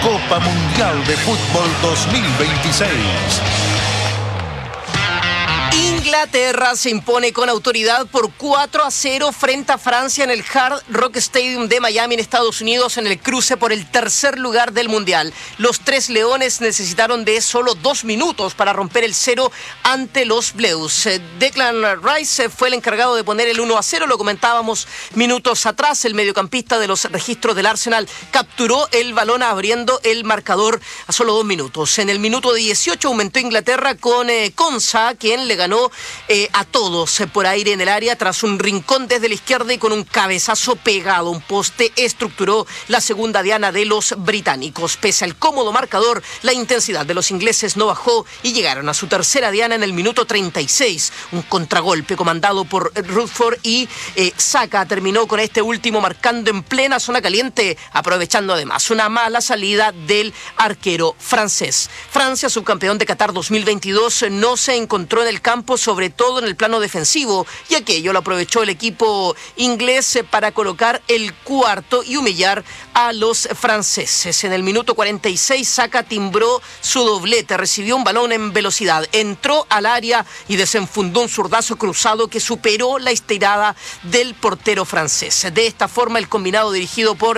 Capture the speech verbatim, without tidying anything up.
Copa Mundial de Fútbol dos mil veintiséis. Inglaterra se impone con autoridad por cuatro a cero frente a Francia en el Hard Rock Stadium de Miami, en Estados Unidos, en el cruce por el tercer lugar del Mundial. Los tres leones necesitaron de solo dos minutos para romper el cero ante los Blues. Declan Rice fue el encargado de poner el uno a cero, lo comentábamos minutos atrás. El mediocampista de los registros del Arsenal capturó el balón abriendo el marcador a solo dos minutos. En el minuto dieciocho aumentó Inglaterra con eh, Konsa, quien le ganó ganó eh, a todos eh, por aire en el área tras un rincón desde la izquierda y con un cabezazo pegado. Un poste estructuró la segunda diana de los británicos. Pese al cómodo marcador, la intensidad de los ingleses no bajó y llegaron a su tercera diana en el minuto treinta y seis. Un contragolpe comandado por Rutherford y eh, Saka terminó con este último marcando en plena zona caliente, aprovechando además una mala salida del arquero francés. Francia, subcampeón de Qatar dos mil veintidós, no se encontró en el campo, sobre todo en el plano defensivo, y aquello lo aprovechó el equipo inglés para colocar el cuarto y humillar a los franceses. En el minuto cuarenta y seis, Saka timbró su doblete, recibió un balón en velocidad, entró al área y desenfundó un zurdazo cruzado que superó la estirada del portero francés. De esta forma, el combinado dirigido por